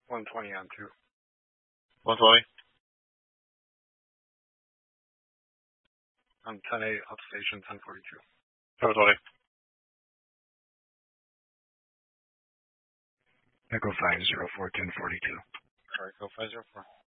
120 on 2. 120. On 10A, up station 1042. 720. Echo 504 1042. Sorry, Echo 504.